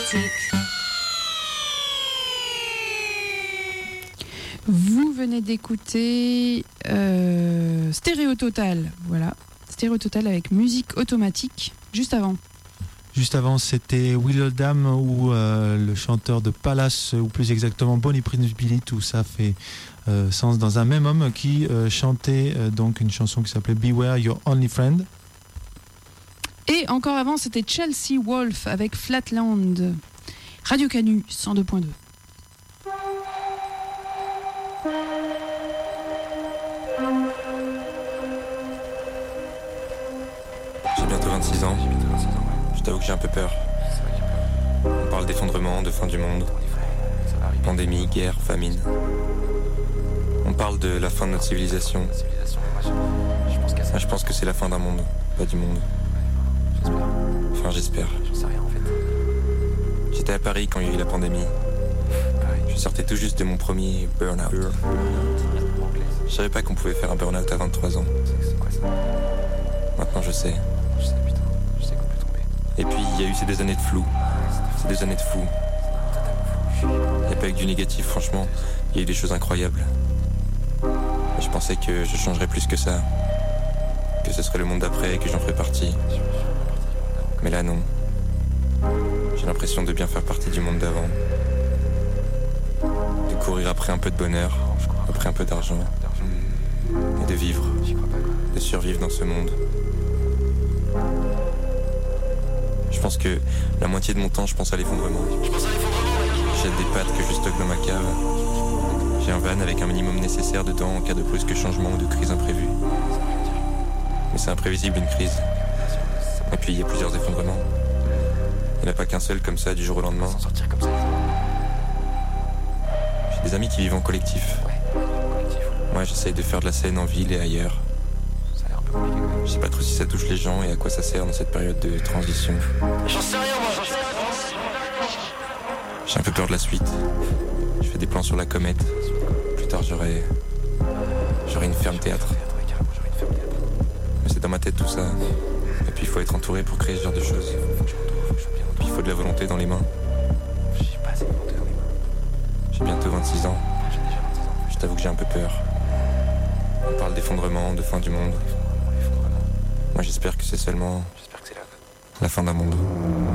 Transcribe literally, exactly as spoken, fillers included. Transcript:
Classique. Vous venez d'écouter euh, Stéréo Total, voilà. Stéréo Total avec musique automatique, juste avant. Juste avant, c'était Will Oldham ou euh, le chanteur de Palace, ou plus exactement Bonnie Prince Billy, tout ça fait euh, sens dans un même homme qui euh, chantait euh, donc une chanson qui s'appelait Beware Your Only Friend. Et encore avant, c'était Chelsea Wolfe avec Flatland. Radio Canu cent deux point deux. J'ai bientôt vingt-six ans. Je t'avoue que j'ai un peu peur. On parle d'effondrement, de fin du monde. Pandémie, guerre, famine. On parle de la fin de notre civilisation. Moi, je pense que c'est la fin d'un monde, pas du monde. Enfin, j'espère. J'étais à Paris quand il y a eu la pandémie. Je sortais tout juste de mon premier burn-out. Je savais pas qu'on pouvait faire un burn-out à vingt-trois ans. Maintenant, je sais. Et puis, il y a eu ces deux années de flou. Ces deux années de fou. Il n'y a pas eu que du négatif, franchement. Il y a eu des choses incroyables. Et je pensais que je changerais plus que ça. Que ce serait le monde d'après et que j'en ferais partie. Mais là, non. J'ai l'impression de bien faire partie du monde d'avant. De courir après un peu de bonheur, après un peu d'argent. Et de vivre. De survivre dans ce monde. Je pense que la moitié de mon temps, je pense à l'effondrement. J'ai des pattes que je stocke dans ma cave. J'ai un van avec un minimum nécessaire dedans en cas de brusque changement ou de crise imprévue. Mais c'est imprévisible une crise. Et puis il y a plusieurs effondrements. Il n'y en a pas qu'un seul comme ça du jour au lendemain. J'ai des amis qui vivent en collectif. Moi j'essaye de faire de la scène en ville et ailleurs. Je sais pas trop si ça touche les gens et à quoi ça sert dans cette période de transition. J'en sais rien, moi. J'ai un peu peur de la suite. Je fais des plans sur la comète. Plus tard j'aurai... J'aurai une ferme théâtre. Mais c'est dans ma tête tout ça. Et puis il faut être entouré pour créer ce genre de choses. Puis il faut de la volonté dans les mains. J'ai bientôt vingt-six ans. Je t'avoue que j'ai un peu peur. On parle d'effondrement, de fin du monde. Moi j'espère que c'est seulement la fin d'un monde.